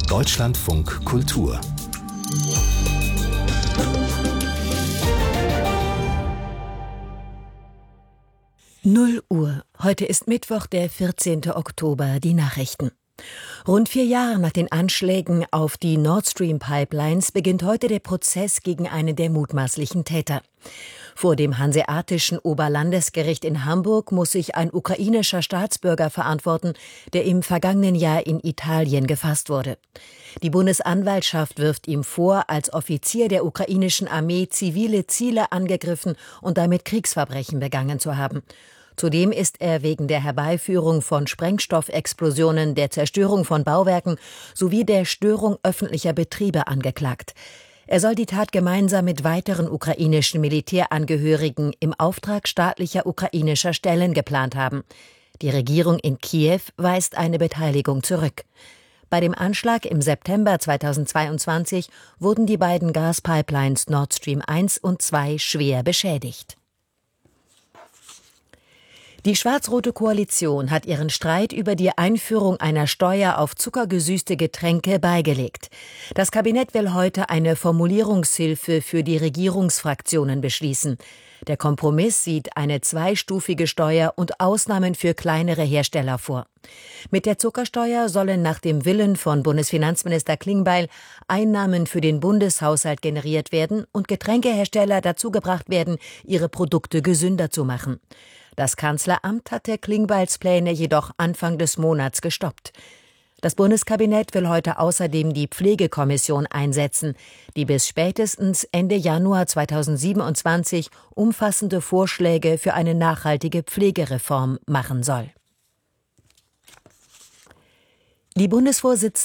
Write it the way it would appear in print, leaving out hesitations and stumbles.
Deutschlandfunk Kultur. Null Uhr. Heute ist Mittwoch, der 14. Oktober. Die Nachrichten. Rund 4 Jahre nach den Anschlägen auf die Nord Stream Pipelines beginnt heute der Prozess gegen einen der mutmaßlichen Täter. Vor dem Hanseatischen Oberlandesgericht in Hamburg muss sich ein ukrainischer Staatsbürger verantworten, der im vergangenen Jahr in Italien gefasst wurde. Die Bundesanwaltschaft wirft ihm vor, als Offizier der ukrainischen Armee zivile Ziele angegriffen und damit Kriegsverbrechen begangen zu haben. Zudem ist er wegen der Herbeiführung von Sprengstoffexplosionen, der Zerstörung von Bauwerken sowie der Störung öffentlicher Betriebe angeklagt. Er soll die Tat gemeinsam mit weiteren ukrainischen Militärangehörigen im Auftrag staatlicher ukrainischer Stellen geplant haben. Die Regierung in Kiew weist eine Beteiligung zurück. Bei dem Anschlag im September 2022 wurden die beiden Gaspipelines Nord Stream 1 und 2 schwer beschädigt. Die schwarz-rote Koalition hat ihren Streit über die Einführung einer Steuer auf zuckergesüßte Getränke beigelegt. Das Kabinett will heute eine Formulierungshilfe für die Regierungsfraktionen beschließen. Der Kompromiss sieht eine zweistufige Steuer und Ausnahmen für kleinere Hersteller vor. Mit der Zuckersteuer sollen nach dem Willen von Bundesfinanzminister Klingbeil Einnahmen für den Bundeshaushalt generiert werden und Getränkehersteller dazu gebracht werden, ihre Produkte gesünder zu machen. Das Kanzleramt hatte Klingbeils Pläne jedoch Anfang des Monats gestoppt. Das Bundeskabinett will heute außerdem die Pflegekommission einsetzen, die bis spätestens Ende Januar 2027 umfassende Vorschläge für eine nachhaltige Pflegereform machen soll. Die Bundesvorsitzende